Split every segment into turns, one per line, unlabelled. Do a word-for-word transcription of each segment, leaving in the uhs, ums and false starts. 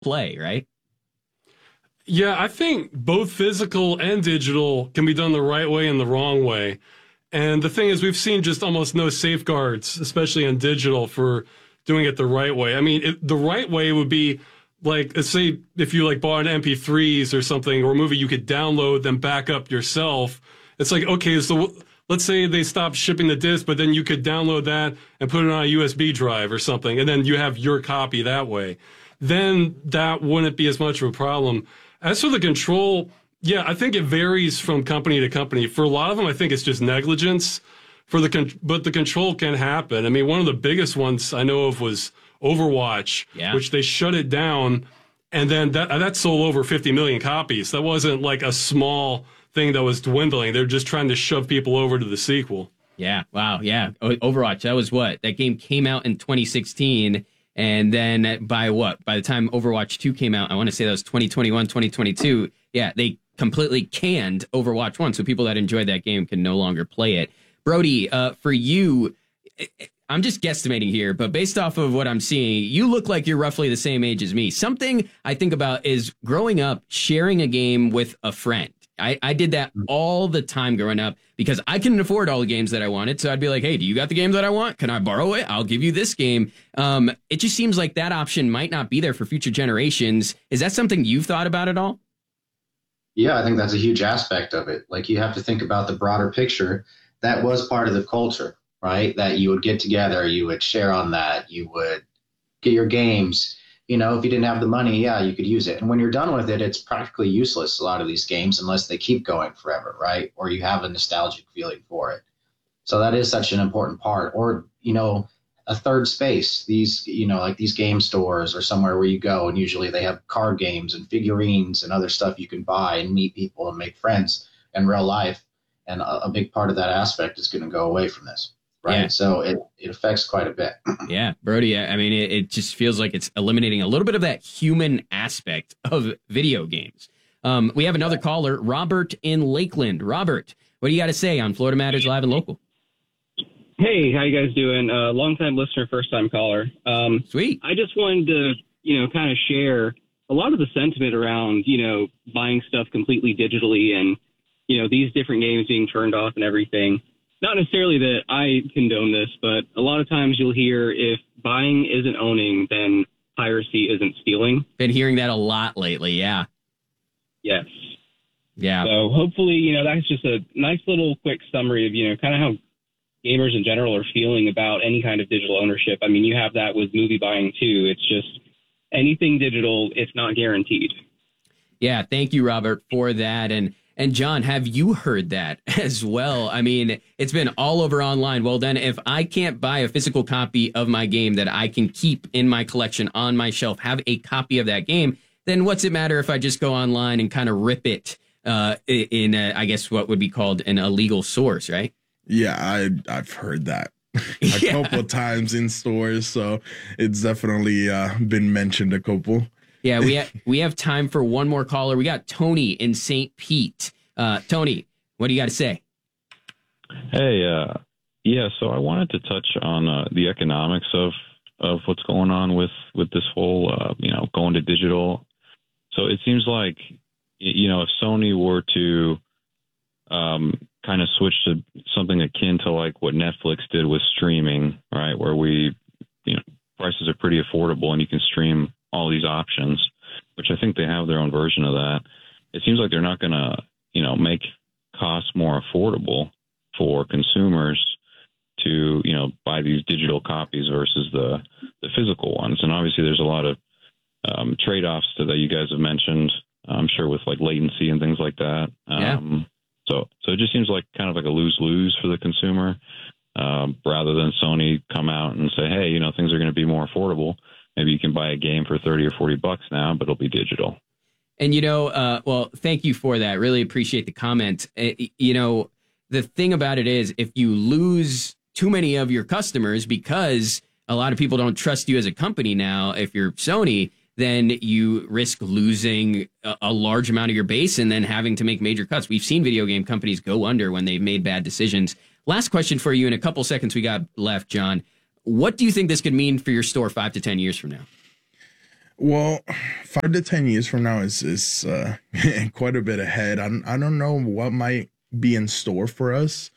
play, right?
Yeah, I think both physical and digital can be done the right way and the wrong way. And the thing is, we've seen just almost no safeguards, especially in digital, for doing it the right way. I mean, it, the right way would be like, let's say if you like bought an M P threes or something or a movie you could download, then back up yourself. It's like, okay, so let's say they stopped shipping the disc, but then you could download that and put it on a U S B drive or something, and then you have your copy that way. Then that wouldn't be as much of a problem. As for the control, yeah, I think it varies from company to company. For a lot of them, I think it's just negligence. For the con- but the control can happen. I mean, one of the biggest ones I know of was Overwatch,
yeah.
which they shut it down, and then that that sold over fifty million copies. That wasn't like a small thing that was dwindling. They're just trying to shove people over to the sequel.
Yeah, wow, yeah. Overwatch, that was what? That game came out in twenty sixteen, and then by what? By the time Overwatch two came out, I want to say that was twenty twenty-one, twenty twenty-two, yeah, they completely canned Overwatch one, so people that enjoyed that game can no longer play it. Brody, uh, for you, I'm just guesstimating here, but based off of what I'm seeing, you look like you're roughly the same age as me. Something I think about is growing up, sharing a game with a friend. I, I did that all the time growing up because I couldn't afford all the games that I wanted. So I'd be like, hey, do you got the game that I want? Can I borrow it? I'll give you this game. Um, it just seems like that option might not be there for future generations. Is that something you've thought about at all?
Yeah, I think that's a huge aspect of it. Like, you have to think about the broader picture. That was part of the culture, right? That you would get together, you would share on that, you would get your games. You know, if you didn't have the money, yeah, you could use it. And when you're done with it, it's practically useless, a lot of these games, unless they keep going forever, right? Or you have a nostalgic feeling for it. So that is such an important part. Or, you know, a third space, these, you know, like these game stores or somewhere where you go, and usually they have card games and figurines and other stuff you can buy and meet people and make friends in real life. And a, a big part of that aspect is going to go away from this. Right.
Yeah.
So it, it affects quite a bit.
Yeah, Brody, I mean, it, it just feels like it's eliminating a little bit of that human aspect of video games. Um, we have another caller, Robert in Lakeland. Robert, what do you got to say on Florida Matters Live and Local?
Hey, how you guys doing? Uh, long-time listener, first-time caller. Um,
Sweet.
I just wanted to, you know, kind of share a lot of the sentiment around, you know, buying stuff completely digitally and, you know, these different games being turned off and everything. Not necessarily that I condone this, but a lot of times you'll hear if buying isn't owning, then piracy isn't stealing.
Been hearing that a lot lately, yeah.
Yes.
Yeah.
So hopefully, you know, that's just a nice little quick summary of, you know, kind of how gamers in general are feeling about any kind of digital ownership. I mean, you have that with movie buying too. It's just anything digital, it's not guaranteed.
Yeah, thank you, Robert, for that. And And John, have you heard that as well? I mean, it's been all over online. Well, then if I can't buy a physical copy of my game that I can keep in my collection on my shelf, have a copy of that game, then what's it matter if I just go online and kind of rip it uh, in, a, I guess, what would be called an illegal source, right?
Yeah, I, I've heard that a
yeah.
couple of times in stores. So it's definitely uh, been mentioned a couple.
Yeah, we ha- we have time for one more caller. We got Tony in Saint Pete. Uh, Tony, what do you got to say?
Hey, uh, yeah, so I wanted to touch on uh, the economics of, of what's going on with, with this whole, uh, you know, going to digital. So it seems like, you know, if Sony were to um, kind of switch to something akin to like what Netflix did with streaming, right, where we, you know, prices are pretty affordable and you can stream all these options, which I think they have their own version of that. It seems like they're not going to, you know, make costs more affordable for consumers to, you know, buy these digital copies versus the, the physical ones. And obviously there's a lot of um, trade-offs to that you guys have mentioned, I'm sure, with like latency and things like that.
Yeah.
Um, so, so it just seems like kind of like a lose-lose for the consumer, um, rather than Sony come out and say, hey, you know, things are going to be more affordable. Maybe you can buy a game for thirty or forty bucks now, but it'll be digital.
And, you know, uh, well, thank you for that. Really appreciate the comment. Uh, you know, the thing about it is if you lose too many of your customers because a lot of people don't trust you as a company now, if you're Sony, then you risk losing a, a large amount of your base and then having to make major cuts. We've seen video game companies go under when they've made bad decisions. Last question for you in a couple seconds we got left, John. What do you think this could mean for your store five to ten years from now?
Well, five to ten years from now is is uh, quite a bit ahead. I I don't know what might be in store for us,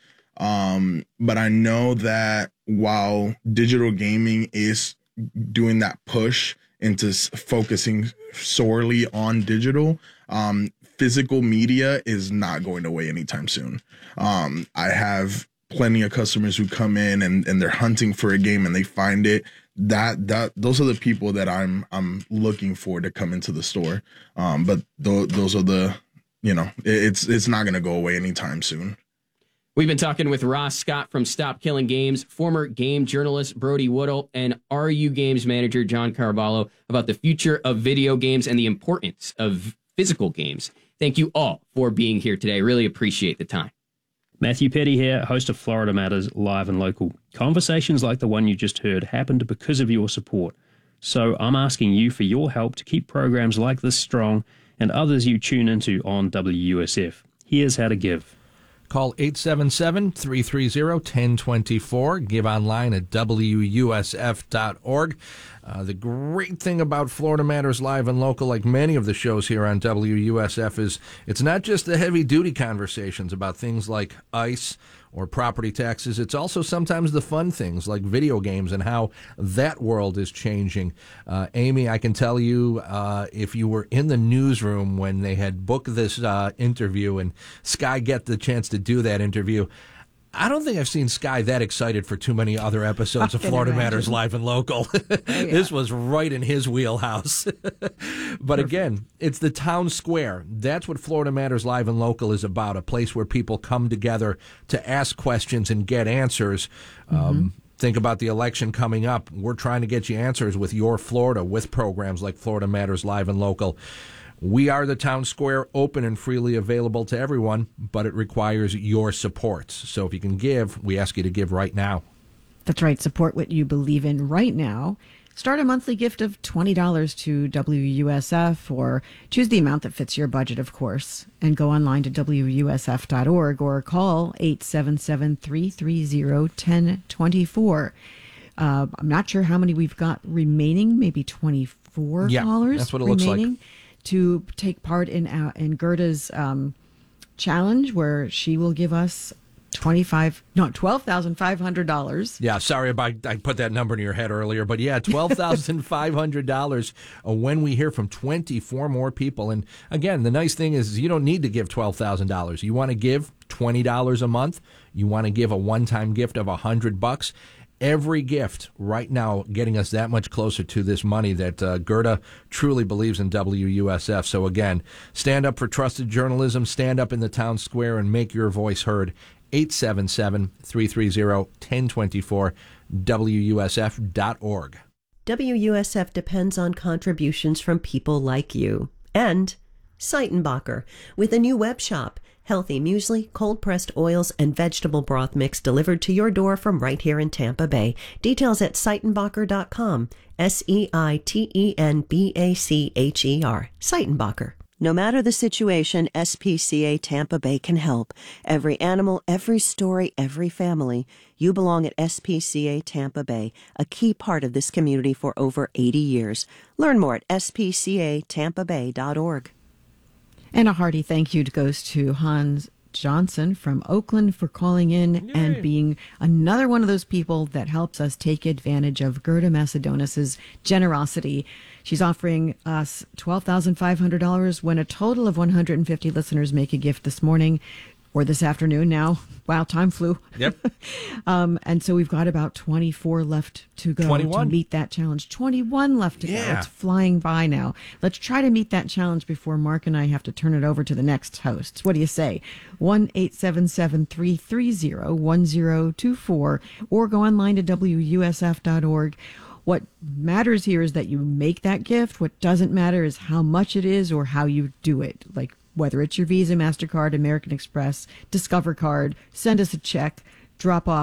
um, but I know that while digital gaming is doing that push into s- focusing solely on digital, um, physical media is not going away anytime soon. Um, I have plenty of customers who come in and, and they're hunting for a game and they find it. That that those are the people that I'm I'm looking for to come into the store. Um, but th- those are the, you know, it, it's it's not going to go away anytime soon.
We've been talking with Ross Scott from Stop Killing Games, former game journalist Brody Woodall, and R U Games manager John Carvalho about the future of video games and the importance of physical games. Thank you all for being here today. Really appreciate the time.
Matthew Petty here, host of Florida Matters Live and Local. Conversations like the one you just heard happened because of your support. So I'm asking you for your help to keep programs like this strong and others you tune into on W U S F. Here's how to give.
Call eight seven seven, three three zero, one zero two four. Give online at W U S F dot org. Uh, the great thing about Florida Matters Live and Local, like many of the shows here on W U S F, is it's not just the heavy-duty conversations about things like ICE or property taxes. It's also sometimes the fun things like video games and how that world is changing. Uh, Amy, I can tell you, uh, if you were in the newsroom when they had booked this uh, interview and Sky get the chance to do that interview, I don't think I've seen Sky that excited for too many other episodes of Florida imagine. Matters Live and Local. Oh, yeah. This was right in his wheelhouse. But again, it's the town square. That's what Florida Matters Live and Local is about, a place where people come together to ask questions and get answers. Mm-hmm. Um, think about the election coming up. We're trying to get you answers with Your Florida, with programs like Florida Matters Live and Local. We are the town square, open and freely available to everyone, but it requires your support. So if you can give, we ask you to give right now.
That's right. Support what you believe in right now. Start a monthly gift of twenty dollars to W U S F, or choose the amount that fits your budget, of course, and go online to W U S F dot org or call eight seven seven, three three zero, one zero two four. Uh, I'm not sure how many we've got remaining, maybe twenty-four dollars
yeah, that's what it
remaining.
Looks like.
To take part in uh, in Gerda's um, challenge, where she will give us twenty-five, no, twelve thousand five hundred dollars.
Yeah, sorry about I put that number in your head earlier, but yeah, twelve thousand five hundred dollars when we hear from twenty-four more people. And again, the nice thing is you don't need to give twelve thousand dollars. You want to give twenty dollars a month. You want to give a one-time gift of one hundred bucks. Every gift right now getting us that much closer to this money that uh, Gerda truly believes in W U S F. So again, stand up for trusted journalism, stand up in the town square and make your voice heard. eight seven seven, three three zero, one zero two four, W U S F dot org.
W U S F depends on contributions from people like you. And Seitenbacher, with a new web shop. Healthy muesli, cold-pressed oils, and vegetable broth mix delivered to your door from right here in Tampa Bay. Details at Seitenbacher dot com. S E I T E N B A C H E R. Seitenbacher. No matter the situation, S P C A Tampa Bay can help. Every animal, every story, every family. You belong at S P C A Tampa Bay, a key part of this community for over eighty years. Learn more at S P C A Tampa Bay dot org.
And a hearty thank you goes to Hans Johnson from Oakland for calling in Yay. and being another one of those people that helps us take advantage of Gerda Macedonis' generosity. She's offering us twelve thousand five hundred dollars when a total of one hundred fifty listeners make a gift this morning or this afternoon now. Wow, time flew.
Yep.
um, and so we've got about twenty-four left to go
twenty-one
to meet that challenge. twenty-one left to
yeah.
go. It's flying by now. Let's try to meet that challenge before Mark and I have to turn it over to the next hosts. What do you say? one eight seven seven, three three zero, one zero two four or go online to W U S F dot org. What matters here is that you make that gift. What doesn't matter is how much it is or how you do it. Like whether it's your Visa, MasterCard, American Express, Discover card, send us a check, drop off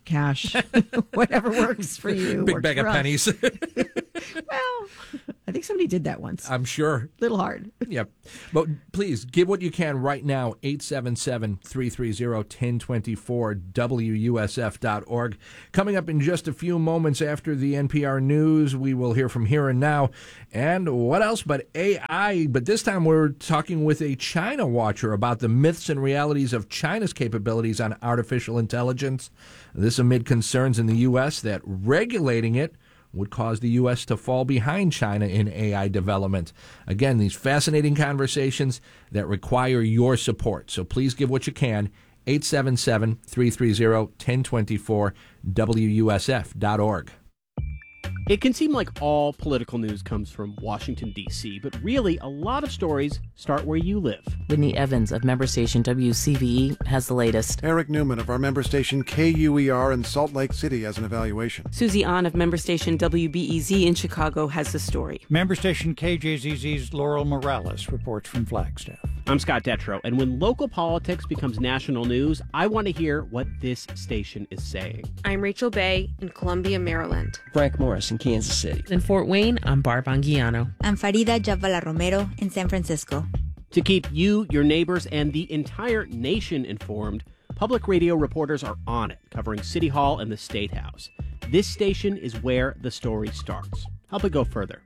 cash, whatever works for you.
Big
works
bag of
for us.
pennies.
Well, I think somebody did that once.
I'm sure.
Little hard.
Yep. But please give what you can right now. eight seven seven, three three zero, one zero two four, W U S F dot org. Coming up in just a few moments after the N P R News, we will hear from Here and Now. And what else but A I? But this time we're talking with a China watcher about the myths and realities of China's capabilities on artificial intelligence. This amid concerns in the U S that regulating it would cause the U S to fall behind China in A I development. Again, these fascinating conversations that require your support. So please give what you can. eight seven seven, three three zero, one zero two four, W U S F dot org.
It can seem like all political news comes from Washington, D C, but really, a lot of stories start where you live.
Whitney Evans of member station W C V E has the latest.
Eric Newman of our member station K U E R in Salt Lake City has an evaluation.
Susie Ahn of member station W B E Z in Chicago has the story.
Member station K J Z Z's Laurel Morales reports from Flagstaff.
I'm Scott Detrow, and when local politics becomes national news, I want to hear what this station is saying.
I'm Rachel Bay in Columbia, Maryland.
Frank Morris in Kansas City.
In Fort Wayne, I'm Barb Anguiano.
I'm Farida Jabvala Romero in San Francisco.
To keep you, your neighbors, and the entire nation informed, public radio reporters are on it, covering City Hall and the State House. This station is where the story starts. Help it go further.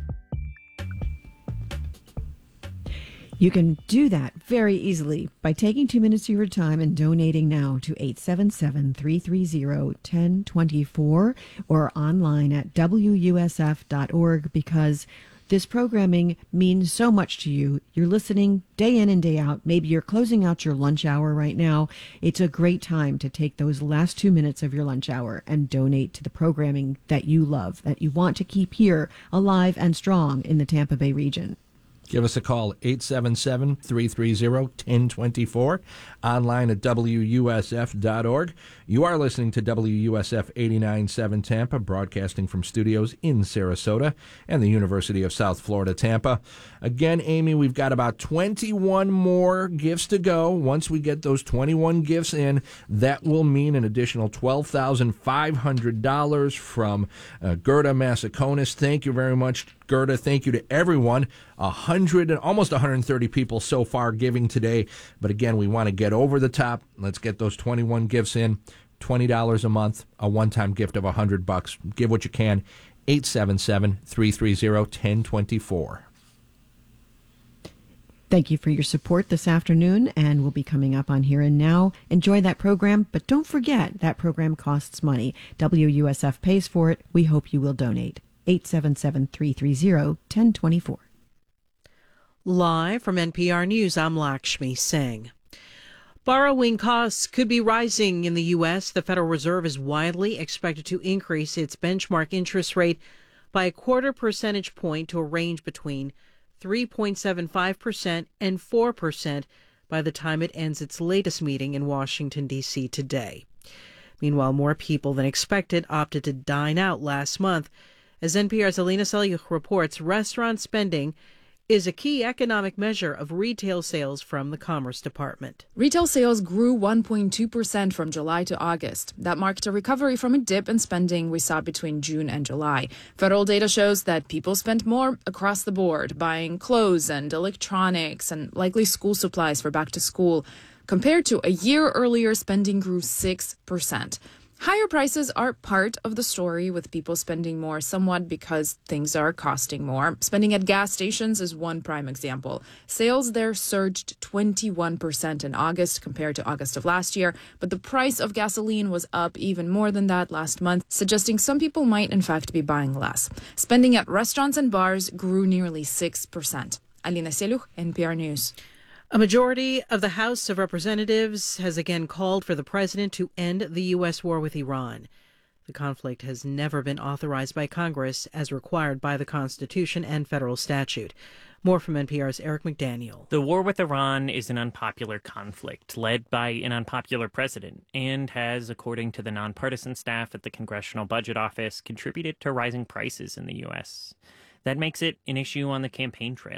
You can do that very easily by taking two minutes of your time and donating now to eight seven seven, three three zero, one zero two four or online at W U S F dot org, because this programming means so much to you. You're listening day in and day out. Maybe you're closing out your lunch hour right now. It's a great time to take those last two minutes of your lunch hour and donate to the programming that you love, that you want to keep here alive and strong in the Tampa Bay region.
Give us a call, eight seven seven, three three zero, one zero two four, online at W U S F dot org. You are listening to W U S F eighty-nine point seven Tampa, broadcasting from studios in Sarasota and the University of South Florida, Tampa. Again, Amy, we've got about twenty-one more gifts to go. Once we get those twenty-one gifts in, that will mean an additional twelve thousand five hundred dollars from uh, Gerda Massaconis. Thank you very much, Gerda. Thank you to everyone. A hundred and almost one hundred thirty people so far giving today. But again, we want to get over the top. Let's get those twenty-one gifts in. twenty dollars a month, a one-time gift of one hundred bucks. Give what you can. eight seven seven, three three zero, one zero two four.
Thank you for your support this afternoon, and we'll be coming up on Here and Now. Enjoy that program, but don't forget that program costs money. W U S F pays for it. We hope you will donate. eight seven seven, three three zero, one zero two four.
Live from N P R News, I'm Lakshmi Singh. Borrowing costs could be rising in the U S. The Federal Reserve is widely expected to increase its benchmark interest rate by a quarter percentage point to a range between three point seven five percent and four percent by the time it ends its latest meeting in Washington, D C today. Meanwhile, more people than expected opted to dine out last month. As N P R's Alina Selyukh reports, restaurant spending is a key economic measure of retail sales from the Commerce Department.
Retail sales grew one point two percent from July to August. That marked a recovery from a dip in spending we saw between June and July. Federal data shows that people spent more across the board, buying clothes and electronics and likely school supplies for back to school. Compared to a year earlier, spending grew six percent. Higher prices are part of the story, with people spending more somewhat because things are costing more. Spending at gas stations is one prime example. Sales there surged twenty-one percent in August compared to August of last year, but the price of gasoline was up even more than that last month, suggesting some people might in fact be buying less. Spending at restaurants and bars grew nearly six percent. Alina Selyukh, N P R News.
A majority of the House of Representatives has again called for the president to end the U S war with Iran. The conflict has never been authorized by Congress as required by the Constitution and federal statute. More from N P R's Eric McDaniel.
The war with Iran is an unpopular conflict led by an unpopular president and has, according to the nonpartisan staff at the Congressional Budget Office, contributed to rising prices in the U S. That makes it an issue on the campaign trail.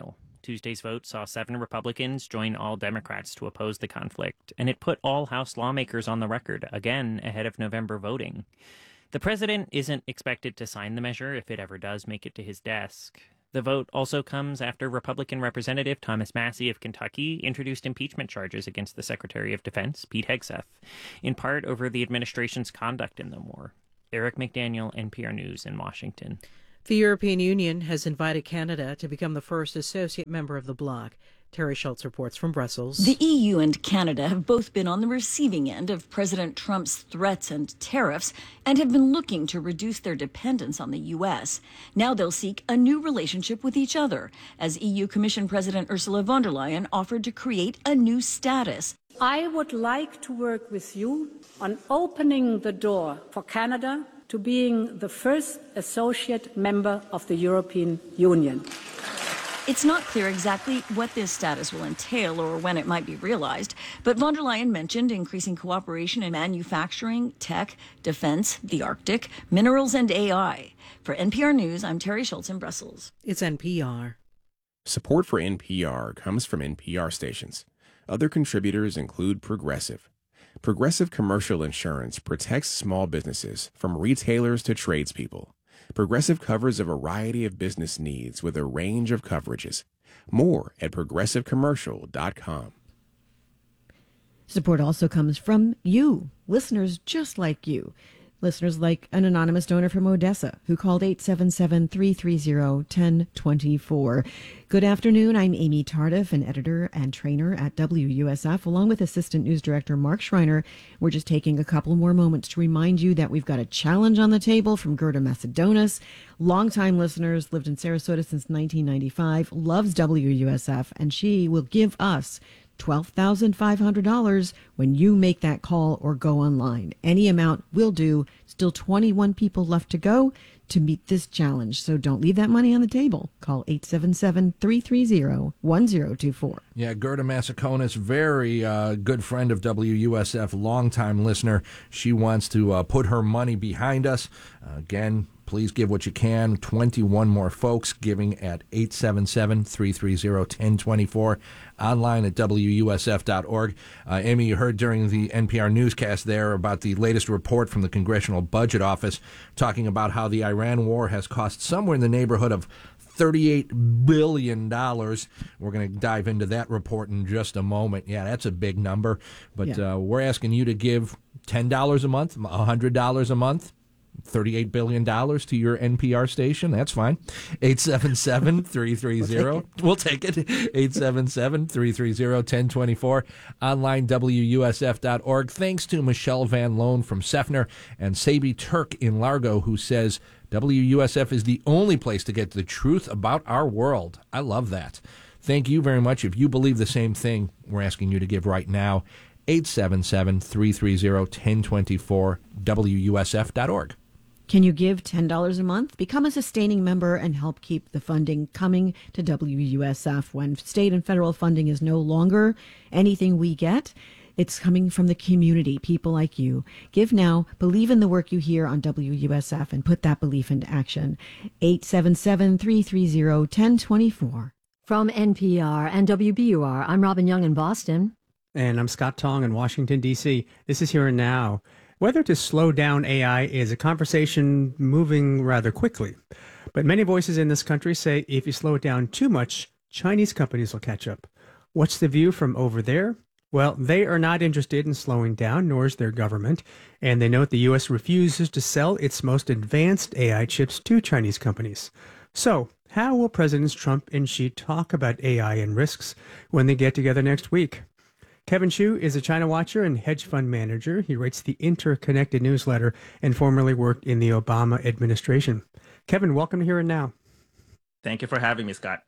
Tuesday's vote saw seven Republicans join all Democrats to oppose the conflict, and it put all House lawmakers on the record, again ahead of November voting. The president isn't expected to sign the measure if it ever does make it to his desk. The vote also comes after Republican Representative Thomas Massie of Kentucky introduced impeachment charges against the Secretary of Defense, Pete Hegseth, in part over the administration's conduct in the war. Eric McDaniel, N P R News in Washington.
The European Union has invited Canada to become the first associate member of the bloc. Terry Schultz reports from Brussels.
The E U and Canada have both been on the receiving end of President Trump's threats and tariffs and have been looking to reduce their dependence on the U S. Now they'll seek a new relationship with each other, as E U Commission President Ursula von der Leyen offered to create a new status.
I would like to work with you on opening the door for Canada to being the first associate member of the European Union.
It's not clear exactly what this status will entail or when it might be realized, but von der Leyen mentioned increasing cooperation in manufacturing, tech, defense, the Arctic, minerals, and A I. For N P R News, I'm Terry Schultz in Brussels.
It's N P R.
Support for N P R comes from N P R stations. Other contributors include Progressive. Progressive Commercial Insurance protects small businesses from retailers to tradespeople. Progressive covers a variety of business needs with a range of coverages. More at progressive commercial dot com.
Support also comes from you, listeners just like you. Listeners like an anonymous donor from Odessa who called eight seven seven, three three zero, one zero two four. Good afternoon. I'm Amy Tardif, an editor and trainer at W U S F, along with Assistant News Director Mark Schreiner. We're just taking a couple more moments to remind you that we've got a challenge on the table from Gerda Macedonis. Longtime listeners, lived in Sarasota since nineteen ninety-five, loves W U S F, and she will give us twelve thousand five hundred dollars when you make that call or go online. Any amount will do. Still twenty-one people left to go to meet this challenge. So don't leave that money on the table. Call eight seven seven, three three zero, one zero two four.
Yeah, Gerda Macedonis, very uh, good friend of W U S F, longtime listener. She wants to uh, put her money behind us. Uh, again, please give what you can. twenty-one more folks giving at eight seven seven, three three zero, one zero two four, online at W U S F dot org. Uh, Amy, you heard during the N P R newscast there about the latest report from the Congressional Budget Office talking about how the Iran war has cost somewhere in the neighborhood of thirty-eight billion dollars. We're going to dive into that report in just a moment. Yeah, that's a big number. But yeah. uh, we're asking you to give ten dollars a month, one hundred dollars a month, thirty-eight billion dollars to your N P R station. That's fine. eight seven seven, three three zero. We'll take it. eight seven seven, three three zero, one zero two four. Online, W U S F dot org. Thanks to Michelle Van Loan from Sefner and Sabi Turk in Largo, who says W U S F is the only place to get the truth about our world. I love that. Thank you very much. If you believe the same thing, we're asking you to give right now. eight seven seven, three three zero, one zero two four, W U S F dot org.
Can you give ten dollars a month? Become a sustaining member and help keep the funding coming to W U S F. When state and federal funding is no longer anything we get, it's coming from the community, people like you. Give now, believe in the work you hear on W U S F, and put that belief into action. eight seven seven, three three zero, one zero two four.
From N P R and W B U R, I'm Robin Young in Boston.
And I'm Scott Tong in Washington, D C. This is Here and Now. Whether to slow down A I is a conversation moving rather quickly. But many voices in this country say if you slow it down too much, Chinese companies will catch up. What's the view from over there? Well, they are not interested in slowing down, nor is their government. And they note the U S refuses to sell its most advanced A I chips to Chinese companies. So, how will Presidents Trump and Xi talk about A I and risks when they get together next week? Kevin Chu is a China watcher and hedge fund manager. He writes the Interconnected newsletter and formerly worked in the Obama administration. Kevin, welcome to Here and Now.
Thank you for having me, Scott.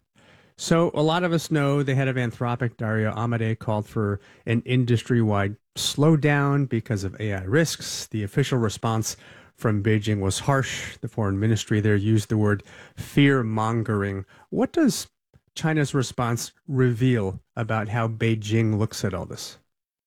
So a lot of us know the head of Anthropic, Dario Amodei, called for an industry-wide slowdown because of A I risks. The official response from Beijing was harsh. The foreign ministry there used the word fear-mongering. What does China's response reveal about how Beijing looks at all this?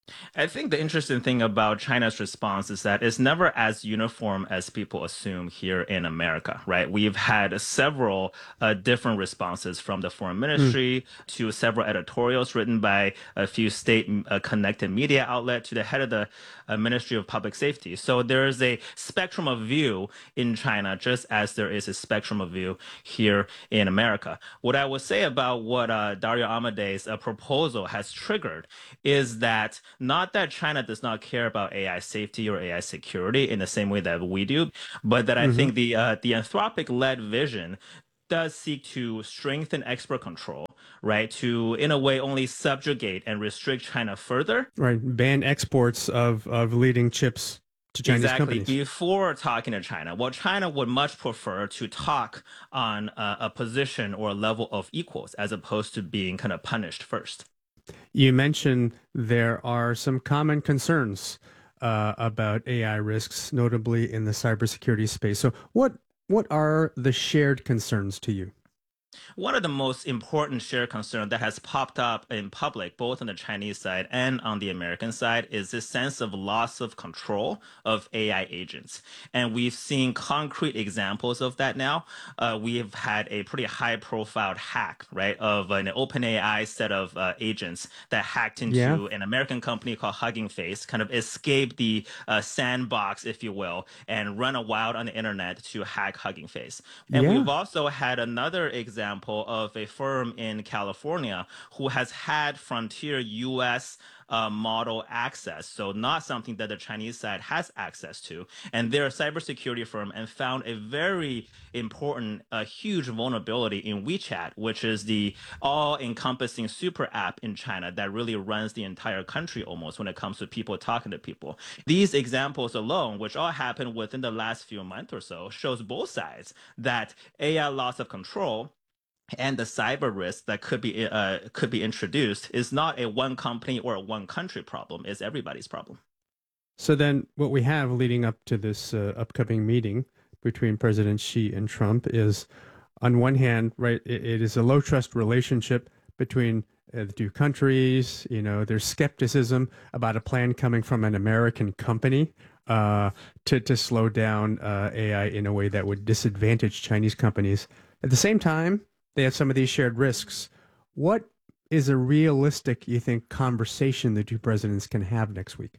I think the interesting thing about China's response is that it's never as uniform as people assume here in America, right? We've had several uh, different responses from the foreign ministry mm. to several editorials written by a few state uh, connected media outlets to the head of the uh, Ministry of Public Safety. So there is a spectrum of view in China, just as there is a spectrum of view here in America. What I would say about what uh, Dario Amadei's uh, proposal has triggered is that not that China does not care about A I safety or A I security in the same way that we do, but that I mm-hmm. think the uh, the Anthropic-led vision does seek to strengthen export control, right? To, in a way, only subjugate and restrict China further.
Right. Ban exports of, of leading chips to Chinese
exactly.
companies.
Before talking to China. Well, China would much prefer to talk on uh, a position or a level of equals as opposed to being kind of punished first.
You mentioned there are some common concerns uh, about A I risks, notably in the cybersecurity space. So what what are the shared concerns to you?
One of the most important shared concerns that has popped up in public, both on the Chinese side and on the American side, is this sense of loss of control of A I agents. And we've seen concrete examples of that now. Uh, we have had a pretty high-profile hack, right, of an OpenAI set of uh, agents that hacked into yeah. an American company called Hugging Face, kind of escaped the uh, sandbox, if you will, and run wild on the internet to hack Hugging Face. And yeah. we've also had another example of a firm in California who has had frontier U S uh, model access, so not something that the Chinese side has access to. And they're a cybersecurity firm and found a very important, uh, huge vulnerability in WeChat, which is the all-encompassing super app in China that really runs the entire country almost when it comes to people talking to people. These examples alone, which all happened within the last few months or so, shows both sides that A I loss of control and the cyber risk that could be uh, could be introduced is not a one company or a one country problem. It's everybody's problem.
So then what we have leading up to this uh, upcoming meeting between President Xi and Trump is, on one hand, right, it, it is a low trust relationship between uh, the two countries. You know, there's skepticism about a plan coming from an American company uh, to, to slow down uh, A I in a way that would disadvantage Chinese companies. At the same time, they have some of these shared risks. What is a realistic, you think, conversation the two presidents can have next week?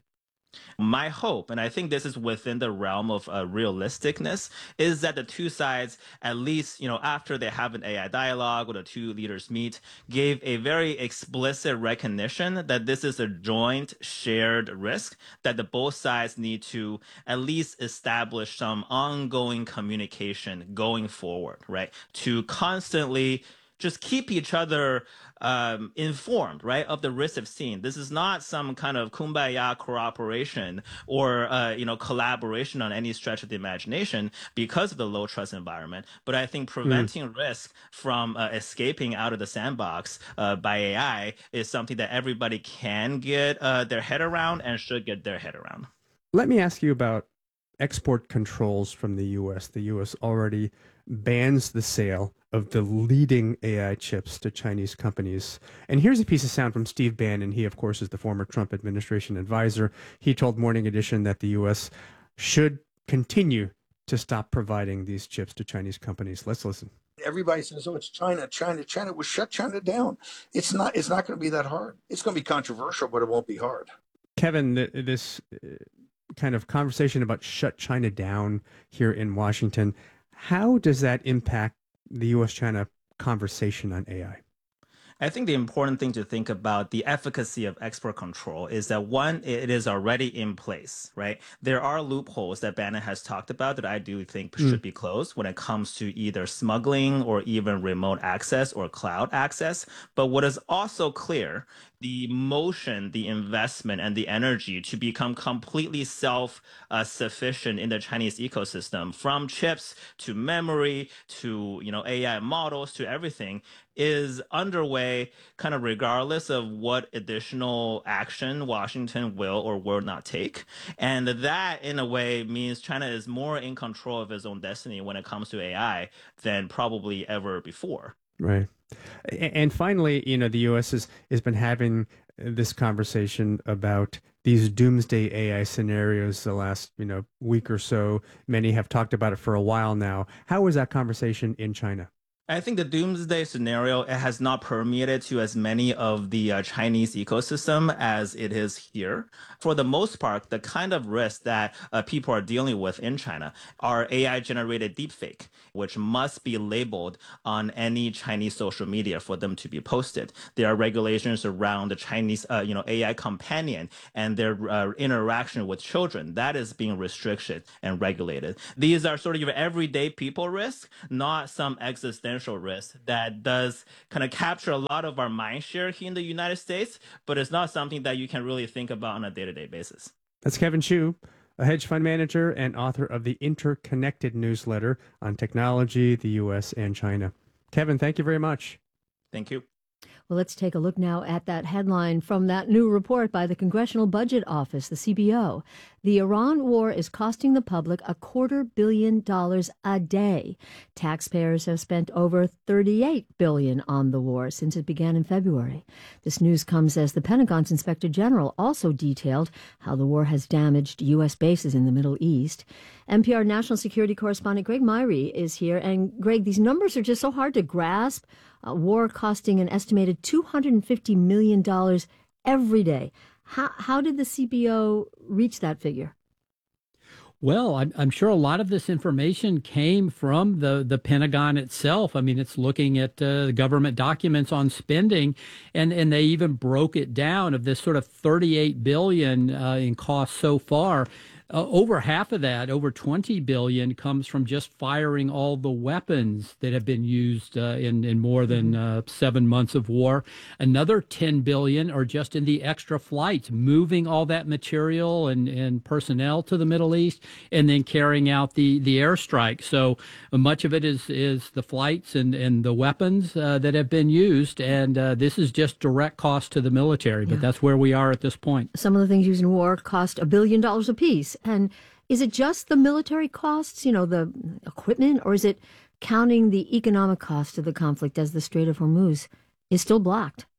My hope, and I think this is within the realm of uh, realisticness, is that the two sides, at least, you know, after they have an A I dialogue or the two leaders meet, gave a very explicit recognition that this is a joint shared risk, that the both sides need to at least establish some ongoing communication going forward, right? To constantly just keep each other um, informed, right, of the risks of seeing. This is not some kind of kumbaya cooperation or, uh, you know, collaboration on any stretch of the imagination because of the low trust environment. But I think preventing mm. risk from uh, escaping out of the sandbox uh, by A I is something that everybody can get uh, their head around and should get their head around.
Let me ask you about export controls from the U S. The U S already bans the sale of the leading A I chips to Chinese companies. And here's a piece of sound from Steve Bannon. He, of course, is the former Trump administration advisor. He told Morning Edition that the U S should continue to stop providing these chips to Chinese companies. Let's listen.
Everybody says, oh, it's China, China, China. Will shut China down. It's not, it's not going to be that hard. It's going to be controversial, but it won't be hard.
Kevin, this kind of conversation about shut China down here in Washington, how does that impact the U S China conversation on A I?
I think the important thing to think about the efficacy of export control is that, one, it is already in place, right? There are loopholes that Bannon has talked about that I do think mm. should be closed when it comes to either smuggling or even remote access or cloud access. But what is also clear, the motion, the investment, and the energy to become completely self-sufficient uh, in the Chinese ecosystem, from chips to memory to, you know, A I models to everything, is underway kind of regardless of what additional action Washington will or will not take. And that, in a way, means China is more in control of its own destiny when it comes to A I than probably ever before.
Right. And finally, you know, the U S has, has been having this conversation about these doomsday A I scenarios the last, you know, week or so. Many have talked about it for a while now. How was that conversation in China?
I think the doomsday scenario it has not permeated to as many of the uh, Chinese ecosystem as it is here. For the most part, the kind of risk that uh, people are dealing with in China are A I-generated deepfake, which must be labeled on any Chinese social media for them to be posted. There are regulations around the Chinese, uh, you know, A I companion and their uh, interaction with children. That is being restricted and regulated. These are sort of your everyday people risk, not some existential risk that does kind of capture a lot of our mind share here in the United States, but it's not something that you can really think about on a day-to-day basis.
That's Kevin Chu, a hedge fund manager and author of the Interconnected newsletter on technology, the U S and China. Kevin, thank you very much.
Thank you.
Well, let's take a look now at that headline from that new report by the Congressional Budget Office, the C B O. The Iran war is costing the public a quarter billion dollars a day. Taxpayers have spent over thirty-eight billion dollars on the war since it began in February. This news comes as the Pentagon's Inspector General also detailed how the war has damaged U S bases in the Middle East. N P R national security correspondent Greg Myrie is here. And Greg, these numbers are just so hard to grasp. A war costing an estimated two hundred fifty million dollars every day. How, how did the C B O reach that figure?
Well, I'm, I'm sure a lot of this information came from the, the Pentagon itself. I mean, it's looking at uh, government documents on spending, and, and they even broke it down of this sort of thirty-eight billion dollars uh, in costs so far. Uh, over half of that, over twenty billion dollars, comes from just firing all the weapons that have been used uh, in, in more than uh, seven months of war. Another ten billion dollars are just in the extra flights, moving all that material and, and personnel to the Middle East, and then carrying out the, the airstrike. So uh, much of it is, is the flights and, and the weapons uh, that have been used, and uh, this is just direct cost to the military, but yeah. That's where we are at this point.
Some of the things used in war cost a billion dollars apiece. And is it just the military costs, you know, the equipment, or is it counting the economic cost of the conflict as the Strait of Hormuz is still blocked?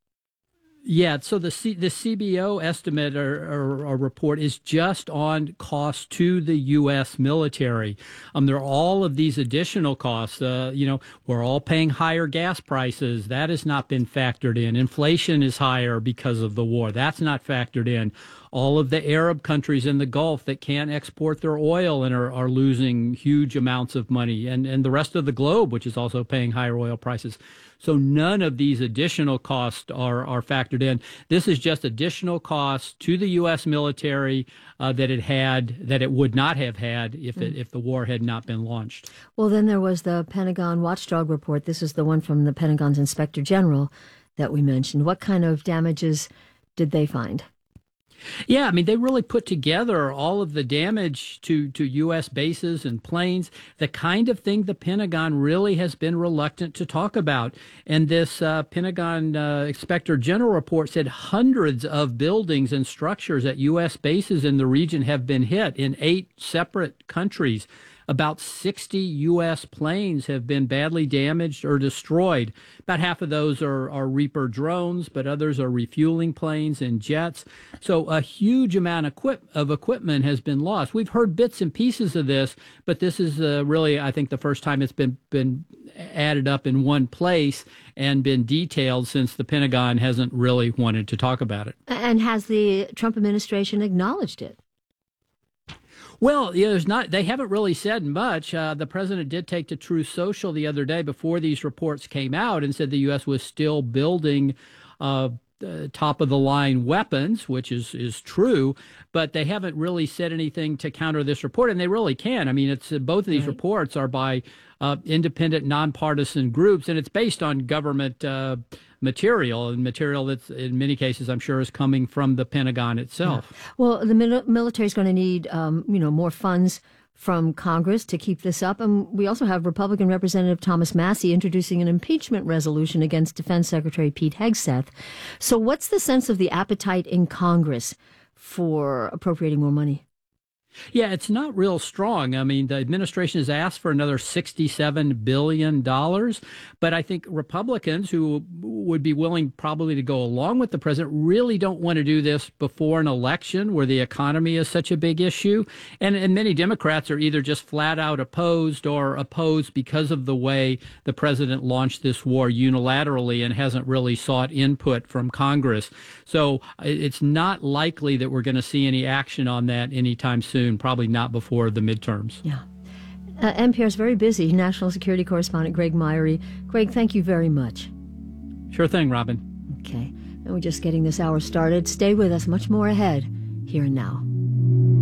Yeah, so the C, the C B O estimate or, or, or report is just on costs to the U S military. Um, there are all of these additional costs. Uh, you know, we're all paying higher gas prices. That has not been factored in. Inflation is higher because of the war. That's not factored in. All of the Arab countries in the Gulf that can't export their oil and are, are losing huge amounts of money, and, and the rest of the globe, which is also paying higher oil prices. So none of these additional costs are, are factored in. This is just additional costs to the U S military uh, that it had, that it would not have had if it, if the war had not been launched.
Well, then there was the Pentagon Watchdog report. This is the one from the Pentagon's Inspector General that we mentioned. What kind of damages did they find?
Yeah, I mean, they really put together all of the damage to, to U S bases and planes, the kind of thing the Pentagon really has been reluctant to talk about. And this uh, Pentagon uh, Inspector General report said hundreds of buildings and structures at U S bases in the region have been hit in eight separate countries. About sixty U S planes have been badly damaged or destroyed. About half of those are, are Reaper drones, but others are refueling planes and jets. So a huge amount of, equip, of equipment has been lost. We've heard bits and pieces of this, but this is uh, really, I think, the first time it's been, been added up in one place and been detailed since the Pentagon hasn't really wanted to talk about it.
And has the Trump administration acknowledged it?
Well, yeah, there's not. They haven't really said much. Uh, the president did take to Truth Social the other day before these reports came out and said the U S was still building uh, uh, top-of-the-line weapons, which is is true, but they haven't really said anything to counter this report, and they really can. I mean, it's uh, both of these right. reports are by uh, independent, nonpartisan groups, and it's based on government uh, material, and material that's in many cases, I'm sure, is coming from the Pentagon itself.
Yeah. Well, the mil- military is going to need, um, you know, more funds from Congress to keep this up. And we also have Republican Representative Thomas Massie introducing an impeachment resolution against Defense Secretary Pete Hegseth. So what's the sense of the appetite in Congress for appropriating more money?
Yeah, it's not real strong. I mean, the administration has asked for another sixty-seven billion dollars, but I think Republicans who would be willing probably to go along with the president really don't want to do this before an election where the economy is such a big issue. And, and many Democrats are either just flat out opposed or opposed because of the way the president launched this war unilaterally and hasn't really sought input from Congress. So it's not likely that we're going to see any action on that anytime soon. Probably not before the midterms.
Yeah. Uh, N P R's very busy. National security correspondent Greg Myrie. Greg, thank you very much.
Sure thing, Robin.
Okay. And we're just getting this hour started. Stay with us. Much more ahead. Here and now.